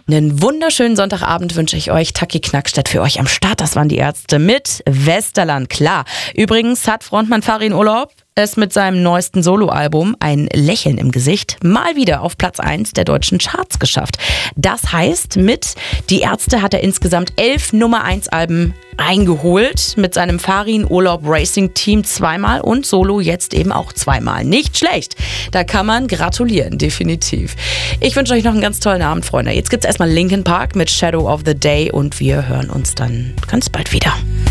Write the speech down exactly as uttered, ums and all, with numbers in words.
Einen wunderschönen Sonntagabend wünsche ich euch. Taki Knackstedt für euch am Start. Das waren die Ärzte mit Westerland. Klar. Übrigens hat Frontmann Farin Urlaub es mit seinem neuesten Soloalbum Ein Lächeln im Gesicht mal wieder auf Platz eins der deutschen Charts geschafft. Das heißt, mit Die Ärzte hat er insgesamt elf Nummer eins Alben eingeholt. Mit seinem Farin Urlaub Racing Team zweimal und Solo jetzt eben auch zweimal. Nicht schlecht. Da kann man gratulieren, definitiv. Ich wünsche euch noch einen ganz tollen Abend, Freunde. Jetzt gibt's erstmal Linkin Park mit Shadow of the Day und wir hören uns dann ganz bald wieder.